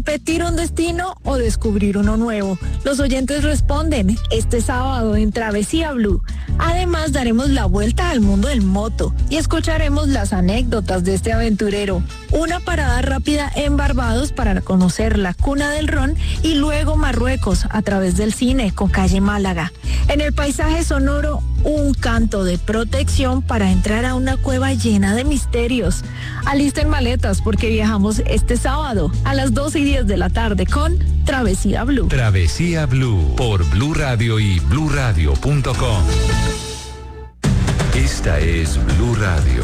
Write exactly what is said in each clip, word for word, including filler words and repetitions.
¿Repetir un destino o descubrir uno nuevo? Los oyentes responden este sábado en Travesía Blue. Además, daremos la vuelta al mundo del moto y escucharemos las anécdotas de este aventurero. Una parada rápida en Barbados para conocer la cuna del ron y luego Marruecos a través del cine con Calle Málaga. En el paisaje sonoro, un canto de protección para entrar a una cueva llena de misterios. Alisten maletas porque viajamos este sábado a las doce y diez de la tarde con Travesía Blue. Travesía Blue por Blue Radio y blue radio punto com. Esta es Blue Radio.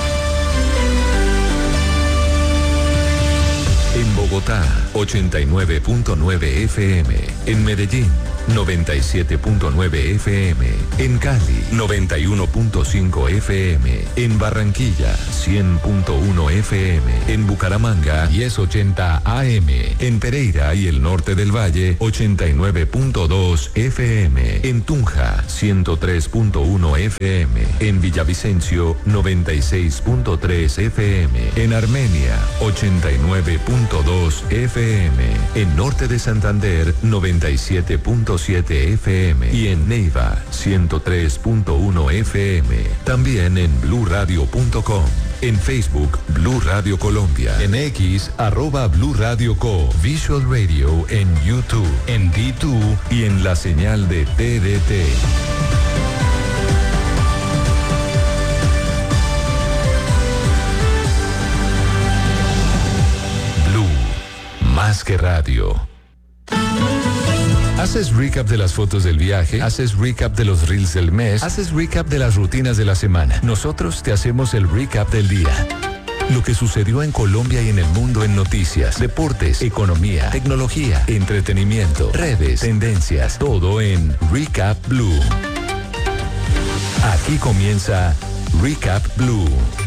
En Bogotá, ochenta y nueve punto nueve F M. En Medellín, noventa y siete punto nueve F M. En Cali, noventa y uno punto cinco F M. En Barranquilla, cien punto uno F M. En Bucaramanga, diez ochenta A M. En Pereira y el norte del Valle, ochenta y nueve punto dos F M. En Tunja, ciento tres punto uno F M. En Villavicencio, noventa y seis punto tres F M. En Armenia, ochenta y nueve punto dos F M. En Norte de Santander, noventa y siete punto siete F M. Y en Neiva, ciento tres punto uno F M. También en blue radio punto com. En Facebook, Blue Radio Colombia. En X, arroba Blue Radio Co. Visual Radio en YouTube, en D dos y en la señal de T D T. Más que radio. ¿Haces recap de las fotos del viaje? ¿Haces recap de los reels del mes? ¿Haces recap de las rutinas de la semana? Nosotros te hacemos el recap del día. Lo que sucedió en Colombia y en el mundo en noticias, deportes, economía, tecnología, entretenimiento, redes, tendencias, todo en Recap Blue. Aquí comienza Recap Blue.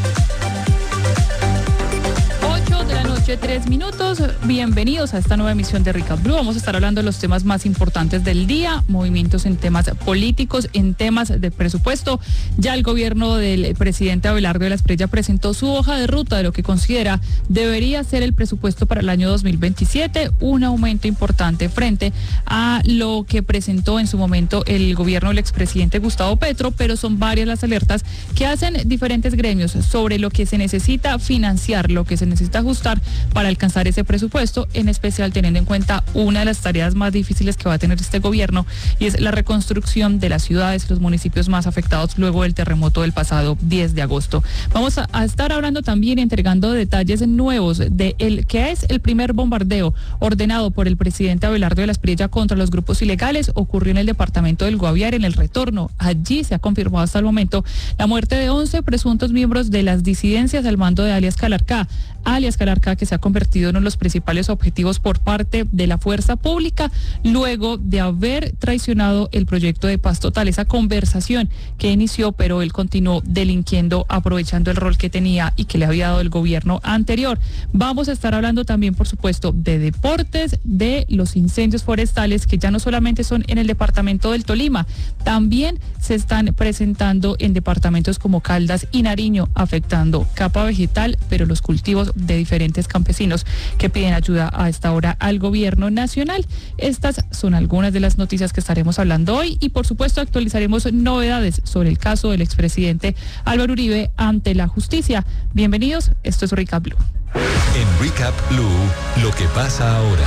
Tres minutos, bienvenidos a esta nueva emisión de Recap Blue. Vamos a estar hablando de los temas más importantes del día, movimientos en temas políticos, en temas de presupuesto. Ya el gobierno del presidente Abelardo de la Espriella presentó su hoja de ruta de lo que considera debería ser el presupuesto para el año dos mil veintisiete, un aumento importante frente a lo que presentó en su momento el gobierno del expresidente Gustavo Petro, pero son varias las alertas que hacen diferentes gremios sobre lo que se necesita financiar, lo que se necesita ajustar para alcanzar ese presupuesto, en especial teniendo en cuenta una de las tareas más difíciles que va a tener este gobierno, y es la reconstrucción de las ciudades, los municipios más afectados luego del terremoto del pasado diez de agosto. Vamos a, a estar hablando también y entregando detalles nuevos de el que es el primer bombardeo ordenado por el presidente Abelardo de la Espriella contra los grupos ilegales. Ocurrió en el departamento del Guaviare, en el Retorno. Allí se ha confirmado hasta el momento la muerte de once presuntos miembros de las disidencias al mando de alias Calarcá. alias Calarcá, que se ha convertido en uno de los principales objetivos por parte de la fuerza pública, luego de haber traicionado el proyecto de paz total, esa conversación que inició, pero él continuó delinquiendo, aprovechando el rol que tenía y que le había dado el gobierno anterior. Vamos a estar hablando también, por supuesto, de deportes, de los incendios forestales, que ya no solamente son en el departamento del Tolima, también se están presentando en departamentos como Caldas y Nariño, afectando capa vegetal, pero los cultivos de diferentes campesinos que piden ayuda a esta hora al gobierno nacional. Estas son algunas de las noticias que estaremos hablando hoy y, por supuesto, actualizaremos novedades sobre el caso del expresidente Álvaro Uribe ante la justicia. Bienvenidos, esto es Recap Blue. En Recap Blue, lo que pasa ahora.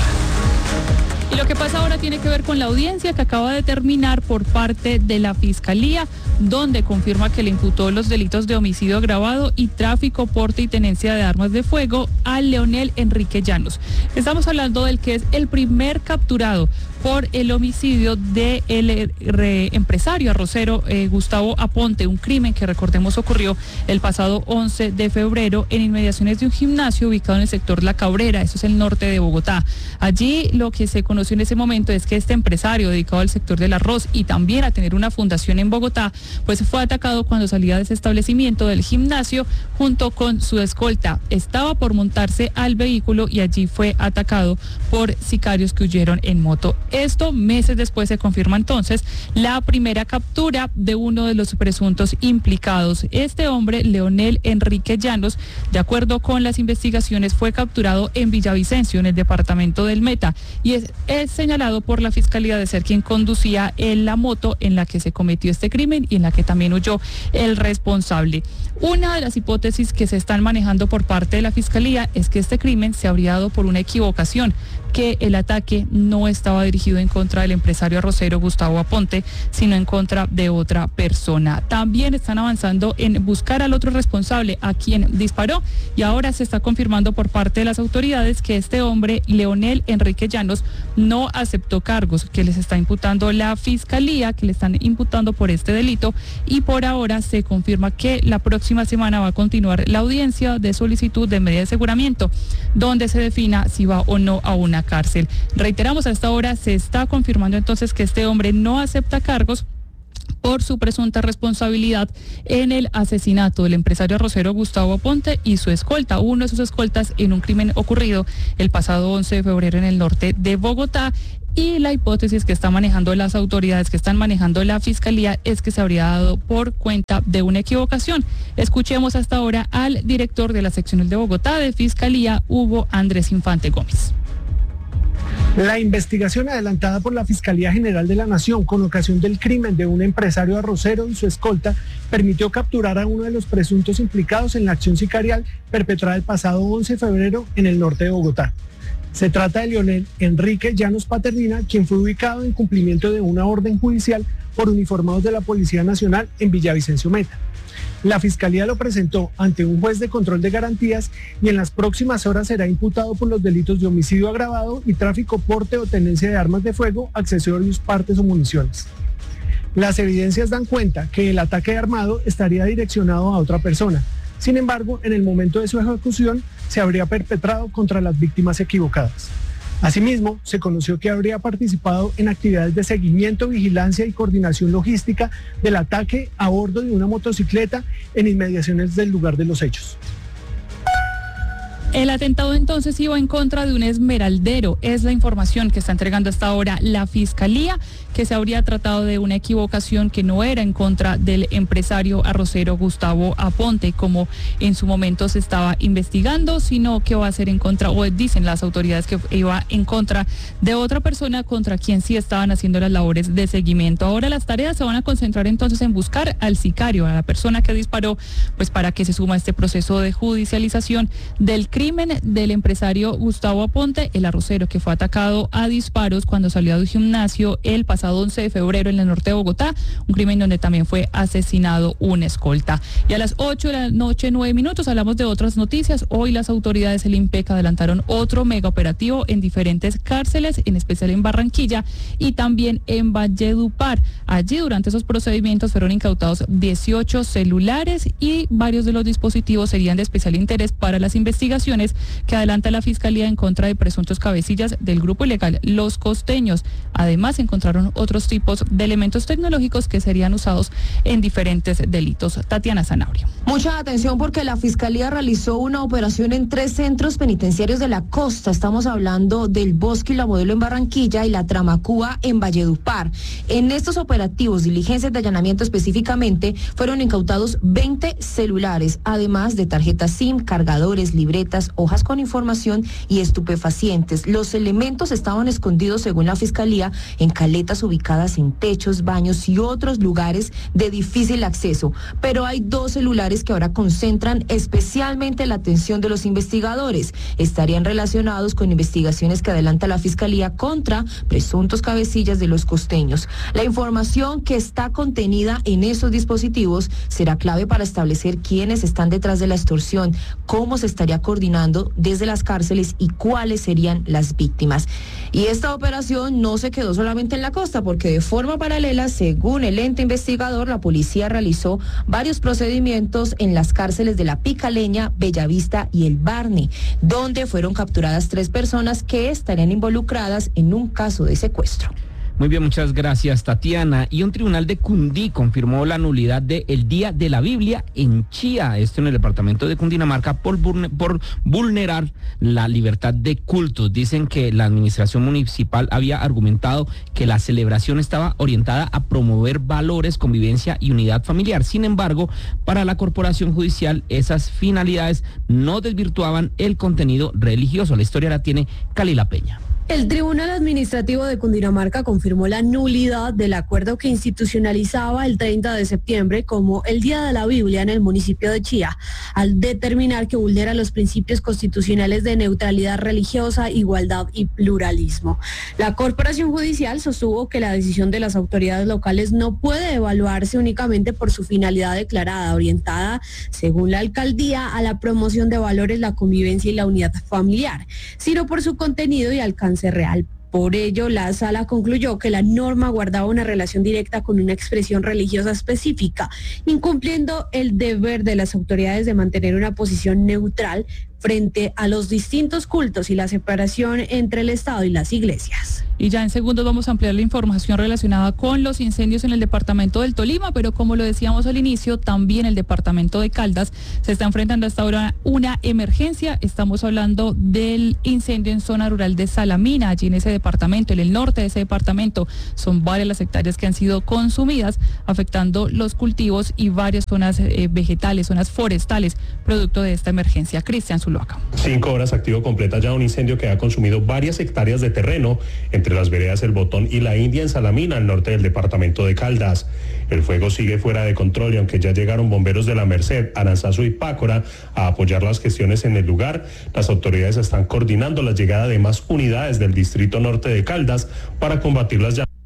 Y lo que pasa ahora tiene que ver con la audiencia que acaba de terminar por parte de la Fiscalía, donde confirma que le imputó los delitos de homicidio agravado y tráfico, porte y tenencia de armas de fuego a Leonel Enrique Llanos. Estamos hablando del que es el primer capturado por el homicidio del de empresario arrocero eh, Gustavo Aponte, un crimen que, recordemos, ocurrió el pasado once de febrero en inmediaciones de un gimnasio ubicado en el sector La Cabrera, eso es el norte de Bogotá. Allí lo que se conoce conoció en ese momento es que este empresario dedicado al sector del arroz y también a tener una fundación en Bogotá, pues fue atacado cuando salía de ese establecimiento del gimnasio junto con su escolta. Estaba por montarse al vehículo y allí fue atacado por sicarios que huyeron en moto. Esto meses después se confirma entonces la primera captura de uno de los presuntos implicados. Este hombre, Leonel Enrique Llanos, de acuerdo con las investigaciones, fue capturado en Villavicencio, en el departamento del Meta, y es, es señalado por la Fiscalía de ser quien conducía en la moto en la que se cometió este crimen y en la que también huyó el responsable. Una de las hipótesis que se están manejando por parte de la Fiscalía es que este crimen se habría dado por una equivocación, que el ataque no estaba dirigido en contra del empresario arrocero Gustavo Aponte, sino en contra de otra persona. También están avanzando en buscar al otro responsable, a quien disparó, y ahora se está confirmando por parte de las autoridades que este hombre, Leonel Enrique Llanos, no aceptó cargos que les está imputando la Fiscalía, que le están imputando por este delito, y por ahora se confirma que la próxima semana va a continuar la audiencia de solicitud de medida de aseguramiento, donde se defina si va o no a una cárcel. Reiteramos, a esta hora se está confirmando entonces que este hombre no acepta cargos por su presunta responsabilidad en el asesinato del empresario arrocero Gustavo Aponte y su escolta, uno de sus escoltas, en un crimen ocurrido el pasado once de febrero en el norte de Bogotá. Y la hipótesis que están manejando las autoridades, que están manejando la Fiscalía, es que se habría dado por cuenta de una equivocación. Escuchemos hasta ahora al director de la seccional de Bogotá de Fiscalía, Hugo Andrés Infante Gómez. La investigación adelantada por la Fiscalía General de la Nación con ocasión del crimen de un empresario arrocero y su escolta permitió capturar a uno de los presuntos implicados en la acción sicarial perpetrada el pasado once de febrero en el norte de Bogotá. Se trata de Leonel Enrique Llanos Paternina, quien fue ubicado en cumplimiento de una orden judicial por uniformados de la Policía Nacional en Villavicencio Meta. La Fiscalía lo presentó ante un juez de control de garantías y en las próximas horas será imputado por los delitos de homicidio agravado y tráfico, porte o tenencia de armas de fuego, accesorios, partes o municiones. Las evidencias dan cuenta que el ataque armado estaría direccionado a otra persona. Sin embargo, en el momento de su ejecución se habría perpetrado contra las víctimas equivocadas. Asimismo, se conoció que habría participado en actividades de seguimiento, vigilancia y coordinación logística del ataque a bordo de una motocicleta en inmediaciones del lugar de los hechos. El atentado entonces iba en contra de un esmeraldero, es la información que está entregando hasta ahora la Fiscalía, que se habría tratado de una equivocación, que no era en contra del empresario arrocero Gustavo Aponte, como en su momento se estaba investigando, sino que va a ser en contra, o dicen las autoridades que iba en contra de otra persona contra quien sí estaban haciendo las labores de seguimiento. Ahora las tareas se van a concentrar entonces en buscar al sicario, a la persona que disparó, pues para que se suma a este proceso de judicialización del crimen. crimen del empresario Gustavo Aponte, el arrocero que fue atacado a disparos cuando salió de un gimnasio el pasado once de febrero en el norte de Bogotá, un crimen donde también fue asesinado un escolta. Y a las ocho de la noche, nueve minutos, hablamos de otras noticias. Hoy las autoridades del INPEC adelantaron otro mega operativo en diferentes cárceles, en especial en Barranquilla y también en Valledupar. Allí, durante esos procedimientos, fueron incautados dieciocho celulares y varios de los dispositivos serían de especial interés para las investigaciones que adelanta la Fiscalía en contra de presuntos cabecillas del grupo ilegal Los Costeños. Además, encontraron otros tipos de elementos tecnológicos que serían usados en diferentes delitos. Tatiana Zanabria. Mucha atención, porque la Fiscalía realizó una operación en tres centros penitenciarios de la costa. Estamos hablando del Bosque y la Modelo en Barranquilla y la Tramacúa en Valledupar. En estos operativos, diligencias de allanamiento específicamente, fueron incautados veinte celulares, además de tarjetas SIM, cargadores, libretas, hojas con información y estupefacientes. Los elementos estaban escondidos, según la Fiscalía, en caletas ubicadas en techos, baños y otros lugares de difícil acceso. Pero hay dos celulares que ahora concentran especialmente la atención de los investigadores. Estarían relacionados con investigaciones que adelanta la Fiscalía contra presuntos cabecillas de Los Costeños. La información que está contenida en esos dispositivos será clave para establecer quiénes están detrás de la extorsión, cómo se estaría coordinando coordinando desde las cárceles y cuáles serían las víctimas. Y esta operación no se quedó solamente en la costa, porque de forma paralela, según el ente investigador, la policía realizó varios procedimientos en las cárceles de La Picaleña, Bellavista y El Barne, donde fueron capturadas tres personas que estarían involucradas en un caso de secuestro. Muy bien, muchas gracias, Tatiana. Y un tribunal de Cundí confirmó la nulidad del Día de la Biblia en Chía, esto en el departamento de Cundinamarca, por, por vulnerar la libertad de cultos. Dicen que la administración municipal había argumentado que la celebración estaba orientada a promover valores, convivencia y unidad familiar. Sin embargo, para la corporación judicial, esas finalidades no desvirtuaban el contenido religioso. La historia la tiene Calila Peña. El Tribunal Administrativo de Cundinamarca confirmó la nulidad del acuerdo que institucionalizaba el treinta de septiembre como el Día de la Biblia en el municipio de Chía, al determinar que vulnera los principios constitucionales de neutralidad religiosa, igualdad y pluralismo. La Corporación Judicial sostuvo que la decisión de las autoridades locales no puede evaluarse únicamente por su finalidad declarada, orientada, según la alcaldía, a la promoción de valores, la convivencia y la unidad familiar, sino por su contenido y alcance real. Por ello, la sala concluyó que la norma guardaba una relación directa con una expresión religiosa específica, incumpliendo el deber de las autoridades de mantener una posición neutral frente a los distintos cultos y la separación entre el Estado y las iglesias. Y ya en segundos vamos a ampliar la información relacionada con los incendios en el departamento del Tolima, pero como lo decíamos al inicio, también el departamento de Caldas se está enfrentando hasta ahora una emergencia. Estamos hablando del incendio en zona rural de Salamina, allí en ese departamento, en el norte de ese departamento. Son varias las hectáreas que han sido consumidas, afectando los cultivos y varias zonas eh, vegetales, zonas forestales, producto de esta emergencia. Cristian Zuluaga. Cinco horas activo completa ya un incendio que ha consumido varias hectáreas de terreno entre las veredas El Botón y La India en Salamina, al norte del departamento de Caldas. El fuego sigue fuera de control y aunque ya llegaron bomberos de La Merced, Aranzazu y Pácora a apoyar las gestiones en el lugar, las autoridades están coordinando la llegada de más unidades del distrito norte de Caldas para combatir las llamas.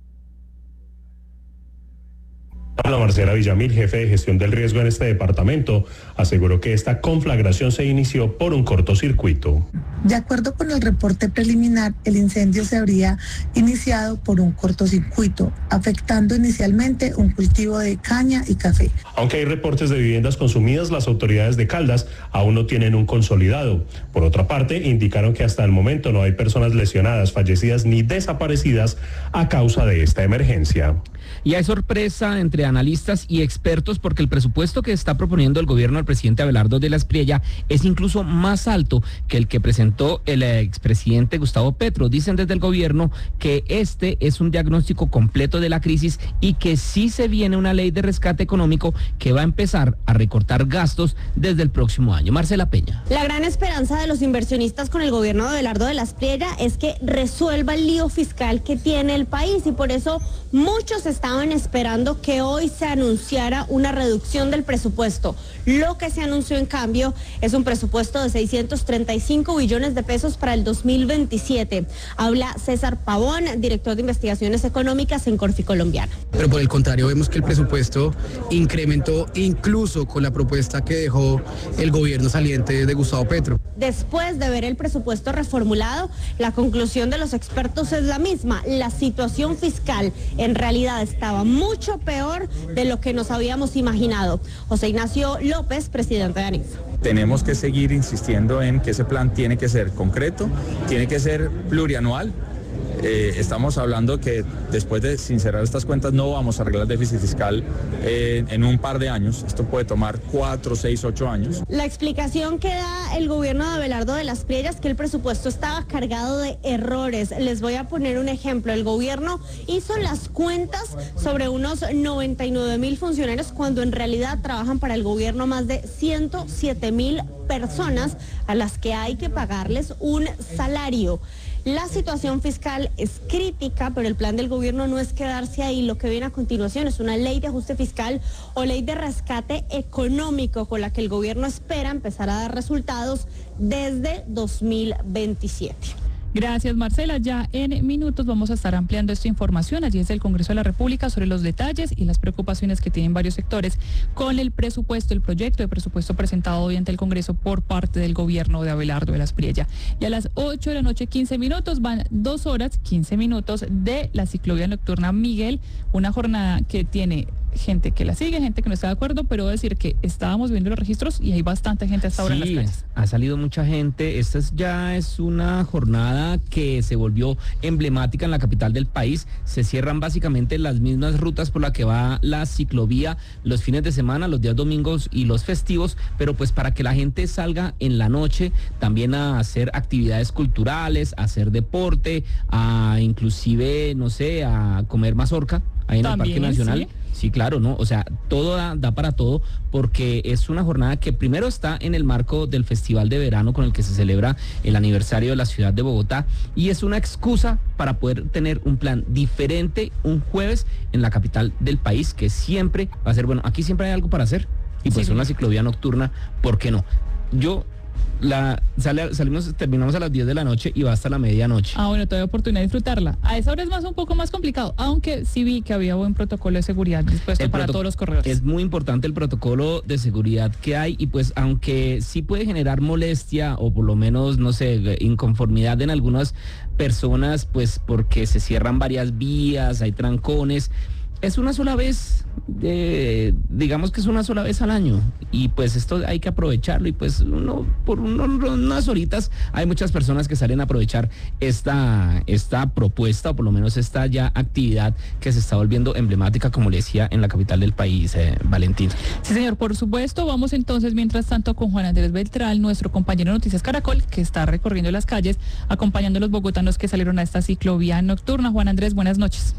La Marcela Villamil, jefe de gestión del riesgo en este departamento, aseguró que esta conflagración se inició por un cortocircuito. De acuerdo con el reporte preliminar, el incendio se habría iniciado por un cortocircuito, afectando inicialmente un cultivo de caña y café. Aunque hay reportes de viviendas consumidas, las autoridades de Caldas aún no tienen un consolidado. Por otra parte, indicaron que hasta el momento no hay personas lesionadas, fallecidas ni desaparecidas a causa de esta emergencia. Y hay sorpresa entre analistas y expertos porque el presupuesto que está proponiendo el gobierno del presidente Abelardo de la Espriella es incluso más alto que el que presentó el expresidente Gustavo Petro. Dicen desde el gobierno que este es un diagnóstico completo de la crisis y que sí se viene una ley de rescate económico que va a empezar a recortar gastos desde el próximo año. Marcela Peña. La gran esperanza de los inversionistas con el gobierno de Abelardo de la Espriella es que resuelva el lío fiscal que tiene el país y por eso muchos estaban esperando que hoy se anunciara una reducción del presupuesto. Lo que se anunció en cambio es un presupuesto de seiscientos treinta y cinco billones de pesos para el dos mil veintisiete. Habla César Pavón, director de investigaciones económicas en Corfi Colombiana. Pero por el contrario vemos que el presupuesto incrementó incluso con la propuesta que dejó el gobierno saliente de Gustavo Petro. Después de ver el presupuesto reformulado, la conclusión de los expertos es la misma. La situación fiscal en realidad estaba mucho peor de lo que nos habíamos imaginado. José Ignacio López, presidente de ANIF. Tenemos que seguir insistiendo en que ese plan tiene que ser concreto, tiene que ser plurianual. Eh, estamos hablando que después de sincerar estas cuentas no vamos a arreglar el déficit fiscal eh, en un par de años. Esto puede tomar cuatro, seis, ocho años. La explicación que da el gobierno de Abelardo de la Espriella es que el presupuesto estaba cargado de errores. Les voy a poner un ejemplo. El gobierno hizo las cuentas sobre unos noventa y nueve mil funcionarios cuando en realidad trabajan para el gobierno más de ciento siete mil personas a las que hay que pagarles un salario. La situación fiscal es crítica, pero el plan del gobierno no es quedarse ahí. Lo que viene a continuación es una ley de ajuste fiscal o ley de rescate económico con la que el gobierno espera empezar a dar resultados desde dos mil veintisiete. Gracias, Marcela. Ya en minutos vamos a estar ampliando esta información. Allí es el Congreso de la República sobre los detalles y las preocupaciones que tienen varios sectores con el presupuesto, el proyecto de presupuesto presentado hoy ante el Congreso por parte del gobierno de Abelardo de la Espriella. Y a las ocho de la noche, quince minutos, van dos horas, quince minutos de la ciclovía nocturna Miguel, una jornada que tiene gente que la sigue, gente que no está de acuerdo, pero debo decir que estábamos viendo los registros y hay bastante gente hasta ahora sí, en las calles. Ha salido mucha gente. Esta es, ya es una jornada que se volvió emblemática en la capital del país. Se cierran básicamente las mismas rutas por las que va la ciclovía los fines de semana, los días domingos y los festivos, pero pues para que la gente salga en la noche también a hacer actividades culturales, a hacer deporte, a inclusive, no sé, a comer mazorca ahí en También, el Parque Nacional. ¿sí? Sí, claro, ¿no? O sea, todo da, da para todo porque es una jornada que primero está en el marco del Festival de Verano con el que se celebra el aniversario de la ciudad de Bogotá y es una excusa para poder tener un plan diferente un jueves en la capital del país que siempre va a ser, bueno, aquí siempre hay algo para hacer y pues Sí. una ciclovía nocturna, ¿por qué no? Yo... La, sale, salimos, terminamos a las diez de la noche y va hasta la medianoche. Ah, bueno, todavía hay oportunidad de disfrutarla. A esa hora es más un poco más complicado, aunque sí vi que había buen protocolo de seguridad dispuesto El para proto- todos los corredores. Es muy importante el protocolo de seguridad que hay y pues aunque sí puede generar molestia o por lo menos, no sé, inconformidad en algunas personas, pues porque se cierran varias vías, hay trancones. Es una sola vez, eh, digamos que es una sola vez al año y pues esto hay que aprovecharlo y pues uno por uno, unas horitas hay muchas personas que salen a aprovechar esta, esta propuesta o por lo menos esta ya actividad que se está volviendo emblemática, como le decía, en la capital del país, eh, Valentín. Sí, señor, por supuesto. Vamos entonces, mientras tanto, con Juan Andrés Beltrán, nuestro compañero de Noticias Caracol, que está recorriendo las calles, acompañando a los bogotanos que salieron a esta ciclovía nocturna. Juan Andrés, buenas noches.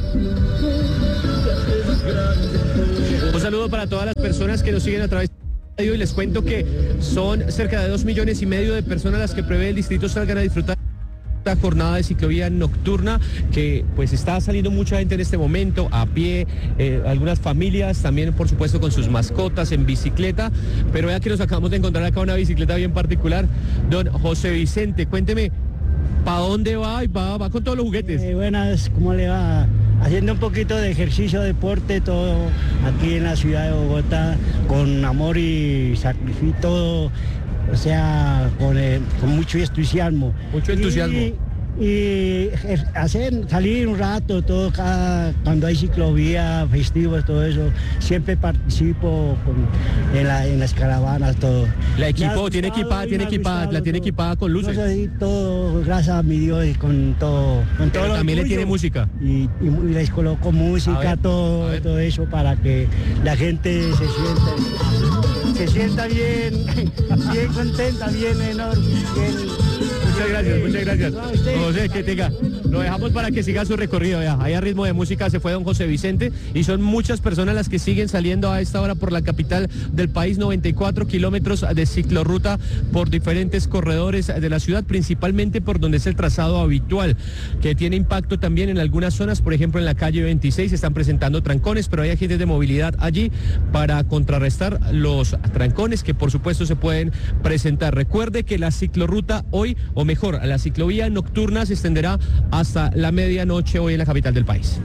Un saludo para todas las personas que nos siguen a través de la radio y les cuento que son cerca de dos millones y medio de personas las que prevé el distrito salgan a disfrutar esta jornada de ciclovía nocturna que pues está saliendo mucha gente en este momento a pie, eh, algunas familias también por supuesto con sus mascotas en bicicleta, pero vea que nos acabamos de encontrar acá una bicicleta bien particular. Don José Vicente, cuénteme, ¿para dónde va? Va, va con todos los juguetes. Eh, buenas, ¿cómo le va? Haciendo un poquito de ejercicio, deporte, todo aquí en la ciudad de Bogotá, con amor y sacrificio, todo, o sea, con, eh, con mucho entusiasmo. Mucho entusiasmo. Y, y hacer, salir un rato, todo cada, cuando hay ciclovía, festivos, todo eso, siempre participo con, en, la, en las caravanas, todo. La equipo, tiene equipada, tiene equipada, la tiene equipada con luces. Entonces, todo, gracias a mi Dios, y con todo. Con Pero todo también le orgullo. tiene música. Y, y, y les coloco música, ver, todo, todo eso para que la gente se sienta, se sienta bien, bien contenta, bien enorme, bien. Muchas gracias, muchas gracias. Don José, que tenga. Lo dejamos para que siga su recorrido. Ya. Ahí a ritmo de música se fue don José Vicente y son muchas personas las que siguen saliendo a esta hora por la capital del país. noventa y cuatro kilómetros de ciclorruta por diferentes corredores de la ciudad, principalmente por donde es el trazado habitual, que tiene impacto también en algunas zonas. Por ejemplo, en la calle veintiséis se están presentando trancones, pero hay agentes de movilidad allí para contrarrestar los trancones que por supuesto se pueden presentar. Recuerde que la ciclorruta hoy, o mejor, la ciclovía nocturna se extenderá hasta la medianoche hoy en la capital del país.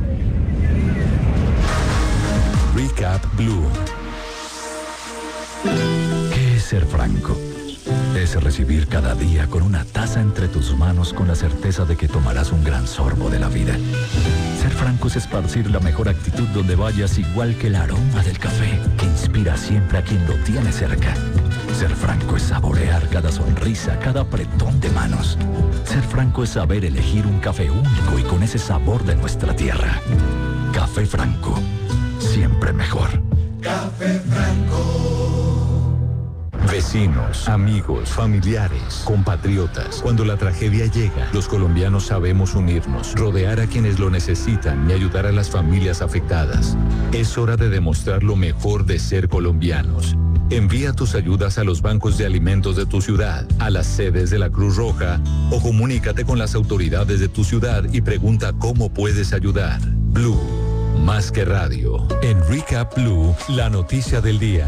Recap Blue. ¿Qué es ser franco? Es recibir cada día con una taza entre tus manos con la certeza de que tomarás un gran sorbo de la vida. Ser franco es esparcir la mejor actitud donde vayas, igual que el aroma del café que inspira siempre a quien lo tiene cerca. Ser franco es saborear cada sonrisa, cada apretón de manos. Ser franco es saber elegir un café único y con ese sabor de nuestra tierra. Café Franco, siempre mejor. Café Franco. Vecinos, amigos, familiares, compatriotas. Cuando la tragedia llega, los colombianos sabemos unirnos, rodear a quienes lo necesitan y ayudar a las familias afectadas. Es hora de demostrar lo mejor de ser colombianos. Envía tus ayudas a los bancos de alimentos de tu ciudad, a las sedes de la Cruz Roja o comunícate con las autoridades de tu ciudad y pregunta cómo puedes ayudar. Blue, más que radio. En Recap Blue, la noticia del día.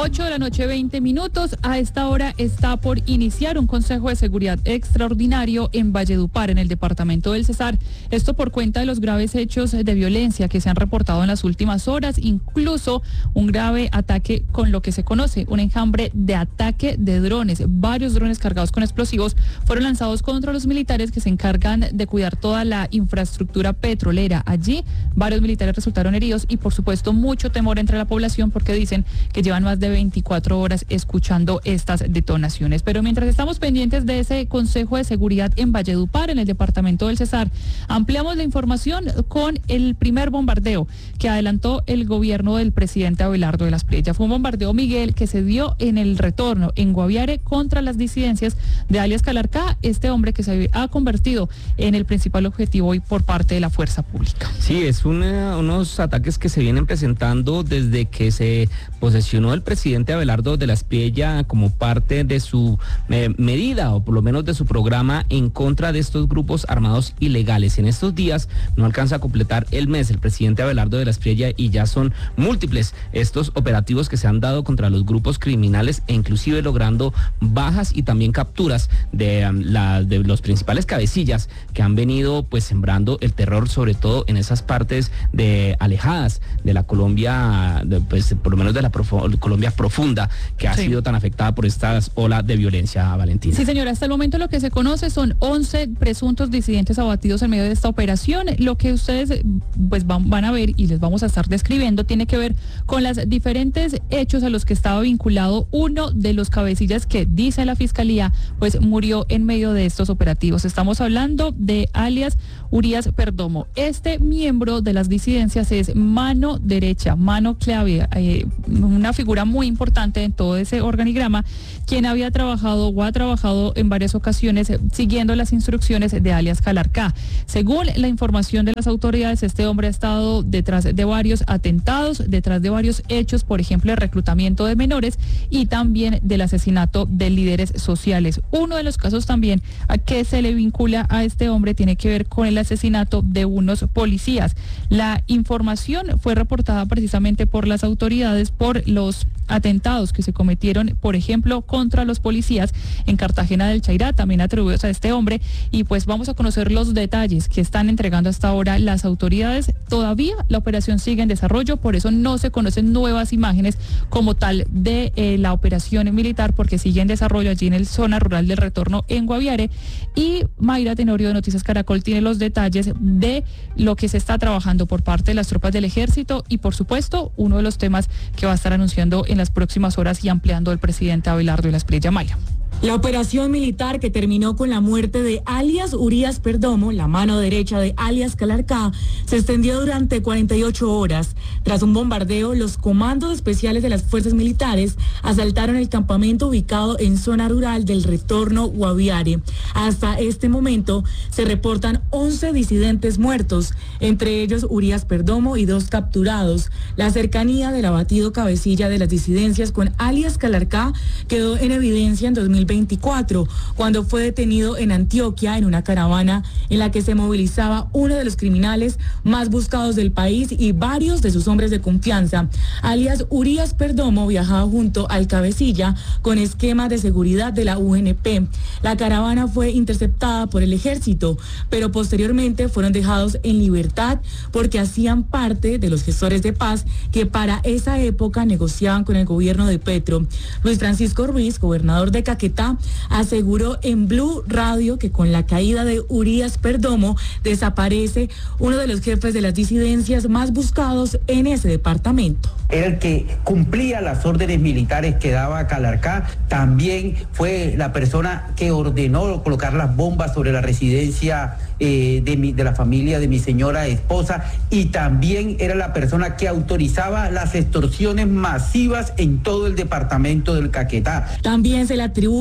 ocho de la noche, veinte minutos. A esta hora está por iniciar un Consejo de Seguridad extraordinario en Valledupar, en el departamento del Cesar. Esto por cuenta de los graves hechos de violencia que se han reportado en las últimas horas, incluso un grave ataque con lo que se conoce, un enjambre de ataque de drones. Varios drones cargados con explosivos fueron lanzados contra los militares que se encargan de cuidar toda la infraestructura petrolera. Allí varios militares resultaron heridos y por supuesto mucho temor entre la población porque dicen que llevan más de veinticuatro horas escuchando estas detonaciones. Pero mientras estamos pendientes de ese Consejo de Seguridad en Valledupar, en el departamento del Cesar, ampliamos la información con el primer bombardeo que adelantó el gobierno del presidente Abelardo de las Playas. Fue un bombardeo, Miguel, que se dio en el retorno en Guaviare contra las disidencias de alias Calarcá, este hombre que se ha convertido en el principal objetivo hoy por parte de la fuerza pública. Sí, es una, unos ataques que se vienen presentando desde que se posesionó el presidente Abelardo de la Espriella como parte de su eh, medida o por lo menos de su programa en contra de estos grupos armados ilegales. En estos días no alcanza a completar el mes el presidente Abelardo de la Espriella y ya son múltiples estos operativos que se han dado contra los grupos criminales e inclusive logrando bajas y también capturas de, um, la, de los principales cabecillas que han venido pues sembrando el terror, sobre todo en esas partes de alejadas de la Colombia, de, pues por lo menos de la profu- Colombia profunda que ha sí. sido tan afectada por estas olas de violencia, Valentina. Sí, señora, hasta el momento lo que se conoce son once presuntos disidentes abatidos en medio de esta operación. Lo que ustedes pues van, van a ver y les vamos a estar describiendo tiene que ver con los diferentes hechos a los que estaba vinculado uno de los cabecillas que dice la Fiscalía pues murió en medio de estos operativos. Estamos hablando de alias Urias Perdomo. Este miembro de las disidencias es mano derecha, mano clave, eh, una figura muy importante en todo ese organigrama, quien había trabajado o ha trabajado en varias ocasiones eh, siguiendo las instrucciones de alias Calarcá. Según la información de las autoridades, este hombre ha estado detrás de varios atentados, detrás de varios hechos, por ejemplo, el reclutamiento de menores y también del asesinato de líderes sociales. Uno de los casos también a que se le vincula a este hombre tiene que ver con el asesinato de unos policías. La información fue reportada precisamente por las autoridades por los atentados que se cometieron, por ejemplo, contra los policías en Cartagena del Chairá, también atribuidos a este hombre, y pues vamos a conocer los detalles que están entregando hasta ahora las autoridades. Todavía la operación sigue en desarrollo, por eso no se conocen nuevas imágenes como tal de eh, la operación militar, porque sigue en desarrollo allí en el zona rural del Retorno en Guaviare, y Mayra Tenorio de Noticias Caracol tiene los detalles de lo que se está trabajando por parte de las tropas del ejército y por supuesto uno de los temas que va a estar anunciando en las próximas horas y ampliando el presidente Abelardo de la Espriella. Mayra. La operación militar que terminó con la muerte de alias Urias Perdomo, la mano derecha de alias Calarcá, se extendió durante cuarenta y ocho horas. Tras un bombardeo, los comandos especiales de las fuerzas militares asaltaron el campamento ubicado en zona rural del Retorno Guaviare. Hasta este momento se reportan once disidentes muertos, entre ellos Urias Perdomo y dos capturados. La cercanía del abatido cabecilla de las disidencias con alias Calarcá quedó en evidencia en dos mil veinticuatro, cuando fue detenido en Antioquia en una caravana en la que se movilizaba uno de los criminales más buscados del país y varios de sus hombres de confianza. Alias Urias Perdomo viajaba junto al cabecilla con esquemas de seguridad de la U N P. La caravana fue interceptada por el ejército, pero posteriormente fueron dejados en libertad porque hacían parte de los gestores de paz que para esa época negociaban con el gobierno de Petro. Luis Francisco Ruiz, gobernador de Caquetá, aseguró en Blue Radio que con la caída de Urias Perdomo desaparece uno de los jefes de las disidencias más buscados en ese departamento. Era el que cumplía las órdenes militares que daba Calarcá, también fue la persona que ordenó colocar las bombas sobre la residencia eh, de, mi, de la familia de mi señora esposa, y también era la persona que autorizaba las extorsiones masivas en todo el departamento del Caquetá. También se le atribuye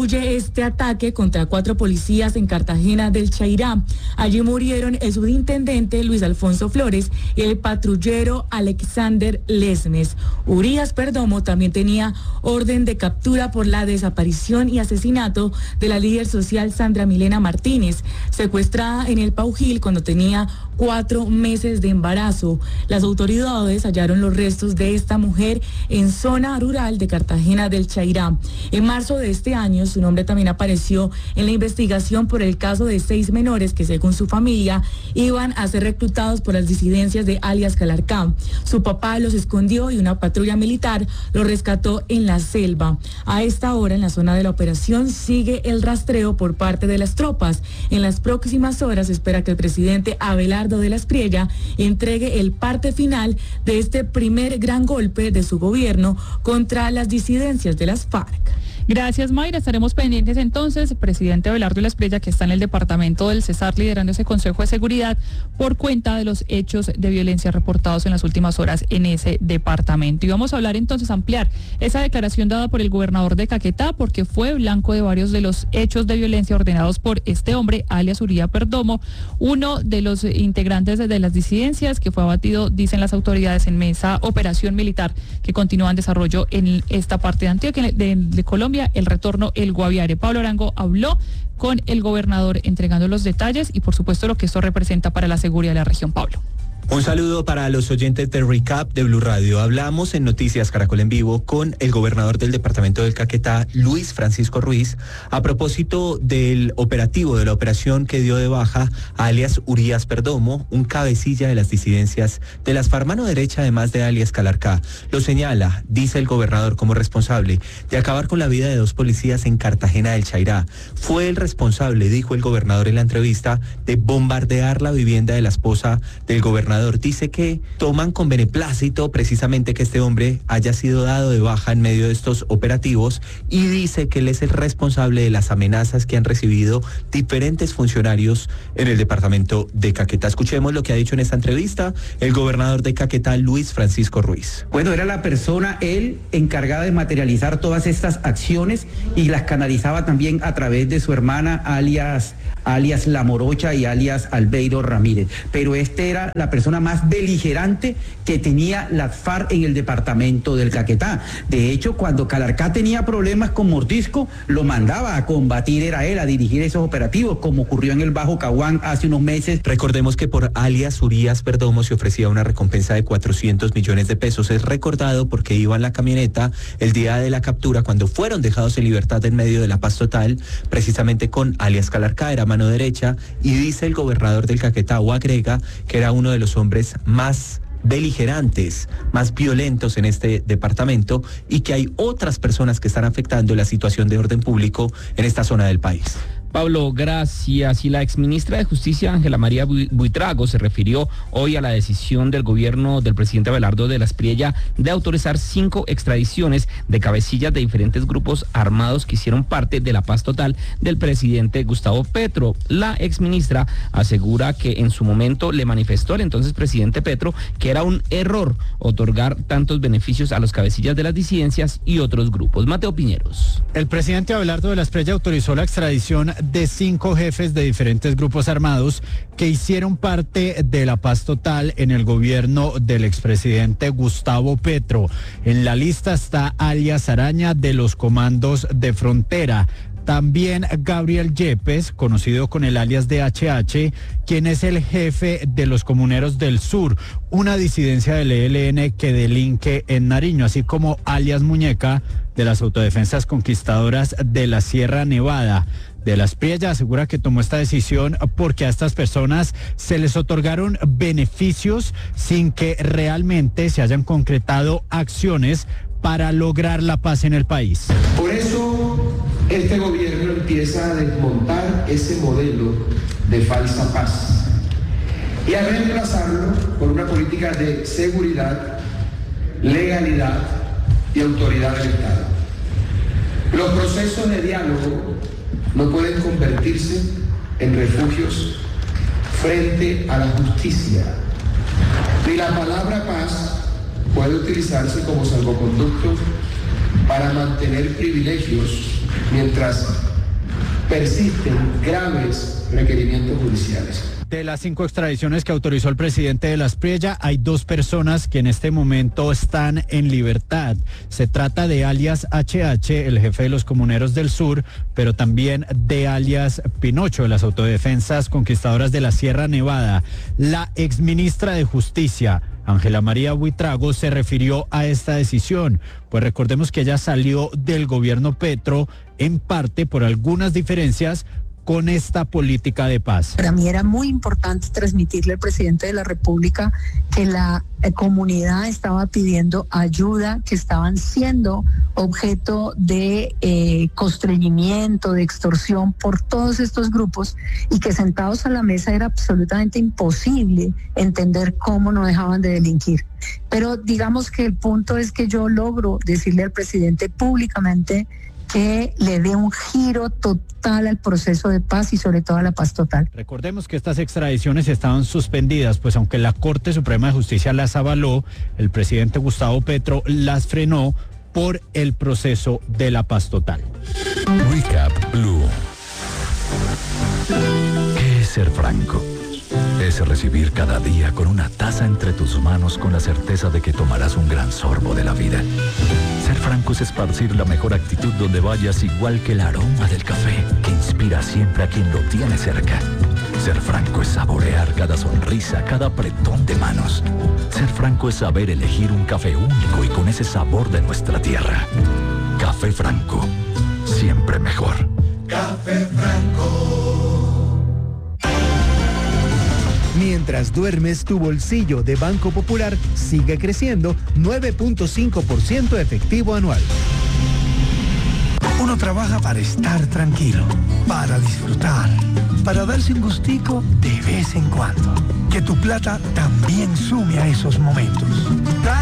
incluye este ataque contra cuatro policías en Cartagena del Chairá. Allí murieron el subintendente Luis Alfonso Flores y el patrullero Alexander Lesmes. Urias Perdomo también tenía orden de captura por la desaparición y asesinato de la líder social Sandra Milena Martínez, secuestrada en el Paujil cuando tenía cuatro meses de embarazo. Las autoridades hallaron los restos de esta mujer en zona rural de Cartagena del Chairá. En marzo de este año, su nombre también apareció en la investigación por el caso de seis menores que, según su familia, iban a ser reclutados por las disidencias de alias Calarcá. Su papá los escondió y una patrulla militar los rescató en la selva. A esta hora, en la zona de la operación, sigue el rastreo por parte de las tropas. En las próximas horas se espera que el presidente Abelardo de la Espriella entregue el parte final de este primer gran golpe de su gobierno contra las disidencias de las FARC. Gracias, Mayra. Estaremos pendientes entonces. Presidente Abelardo de la Espriella, que está en el departamento del Cesar liderando ese Consejo de Seguridad por cuenta de los hechos de violencia reportados en las últimas horas en ese departamento. Y vamos a hablar entonces, ampliar esa declaración dada por el gobernador de Caquetá, porque fue blanco de varios de los hechos de violencia ordenados por este hombre, alias Uría Perdomo, uno de los integrantes de las disidencias que fue abatido, dicen las autoridades, en esa operación militar que continúa en desarrollo en esta parte de Antioquia, de, de Colombia, el retorno El Guaviare. Pablo Arango habló con el gobernador entregando los detalles y por supuesto lo que esto representa para la seguridad de la región. Pablo. Un saludo para los oyentes de Recap de Blue Radio. Hablamos en Noticias Caracol en Vivo con el gobernador del departamento del Caquetá, Luis Francisco Ruiz, a propósito del operativo, de la operación que dio de baja a alias Urias Perdomo, un cabecilla de las disidencias de las FARC, mano derecha además de alias Calarcá. Lo señala, dice el gobernador, como responsable de acabar con la vida de dos policías en Cartagena del Chairá. Fue el responsable, dijo el gobernador en la entrevista, de bombardear la vivienda de la esposa del gobernador. Dice que toman con beneplácito precisamente que este hombre haya sido dado de baja en medio de estos operativos y dice que él es el responsable de las amenazas que han recibido diferentes funcionarios en el departamento de Caquetá. Escuchemos lo que ha dicho en esta entrevista el gobernador de Caquetá, Luis Francisco Ruiz. Bueno, era la persona, él, encargada de materializar todas estas acciones y las canalizaba también a través de su hermana, alias, alias La Morocha y alias Albeiro Ramírez. Pero este era la persona más beligerante que tenía la FARC en el departamento del Caquetá. De hecho, cuando Calarcá tenía problemas con Mordisco, lo mandaba a combatir, era él, a dirigir esos operativos, como ocurrió en el Bajo Caguán hace unos meses. Recordemos que por alias Urias Perdomo se ofrecía una recompensa de cuatrocientos millones de pesos. Es recordado porque iba en la camioneta el día de la captura, cuando fueron dejados en libertad en medio de la paz total, precisamente con alias Calarcá, era mano derecha, y dice el gobernador del Caquetá, o agrega, que era uno de los hombres más beligerantes, más violentos en este departamento y que hay otras personas que están afectando la situación de orden público en esta zona del país. Pablo, gracias. Y la exministra de Justicia, Ángela María Buitrago, se refirió hoy a la decisión del gobierno del presidente Abelardo de la Espriella de autorizar cinco extradiciones de cabecillas de diferentes grupos armados que hicieron parte de la paz total del presidente Gustavo Petro. La exministra asegura que en su momento le manifestó al entonces presidente Petro que era un error otorgar tantos beneficios a los cabecillas de las disidencias y otros grupos. Mateo Piñeros. El presidente Abelardo de la Espriella autorizó la extradición de cinco jefes de diferentes grupos armados que hicieron parte de la paz total en el gobierno del expresidente Gustavo Petro. En la lista está alias Araña de los comandos de frontera. También Gabriel Yepes, conocido con el alias de H H, quien es el jefe de los Comuneros del Sur, una disidencia del E L N que delinque en Nariño, así como alias Muñeca de las Autodefensas Conquistadoras de la Sierra Nevada. De la Espriella asegura que tomó esta decisión porque a estas personas se les otorgaron beneficios sin que realmente se hayan concretado acciones para lograr la paz en el país. Por eso este gobierno empieza a desmontar ese modelo de falsa paz y a reemplazarlo por una política de seguridad, legalidad y autoridad del Estado. Los procesos de diálogo no pueden convertirse en refugios frente a la justicia. Ni la palabra paz puede utilizarse como salvoconducto para mantener privilegios mientras persisten graves requerimientos judiciales. De las cinco extradiciones que autorizó el presidente de la Asprilla, hay dos personas que en este momento están en libertad. Se trata de alias H H, el jefe de los comuneros del sur, pero también de alias Pinocho, de las autodefensas conquistadoras de la Sierra Nevada. La exministra de Justicia, Ángela María Buitrago, se refirió a esta decisión, pues recordemos que ella salió del gobierno Petro en parte por algunas diferencias con esta política de paz. Para mí era muy importante transmitirle al presidente de la República que la eh, comunidad estaba pidiendo ayuda, que estaban siendo objeto de eh, constreñimiento, de extorsión por todos estos grupos y que sentados a la mesa era absolutamente imposible entender cómo no dejaban de delinquir. Pero digamos que el punto es que yo logro decirle al presidente públicamente que le dé un giro total al proceso de paz y sobre todo a la paz total. Recordemos que estas extradiciones estaban suspendidas, pues aunque la Corte Suprema de Justicia las avaló, el presidente Gustavo Petro las frenó por el proceso de la paz total. Recap Blue. ¿Qué es ser franco? Es recibir cada día con una taza entre tus manos con la certeza de que tomarás un gran sorbo de la vida. Ser franco es esparcir la mejor actitud donde vayas, igual que el aroma del café que inspira siempre a quien lo tiene cerca. Ser franco es saborear cada sonrisa, cada apretón de manos. Ser franco es saber elegir un café único y con ese sabor de nuestra tierra. Café Franco, siempre mejor. Café Franco. Mientras duermes, tu bolsillo de Banco Popular sigue creciendo nueve punto cinco por ciento efectivo anual. Uno trabaja para estar tranquilo, para disfrutar, para darse un gustico de vez en cuando. Que tu plata también sume a esos momentos.